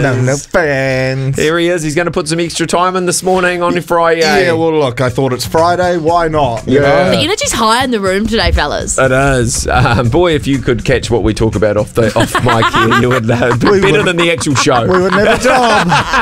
No fans. Here he is. He's going to put some extra time in this morning on Friday. Yeah, well, look, I thought it's Friday. Why not? You Yeah. know? The energy's high in the room today, fellas. It is. Boy, if you could catch what we talk about off mic here, you would better than the actual show. We would never job.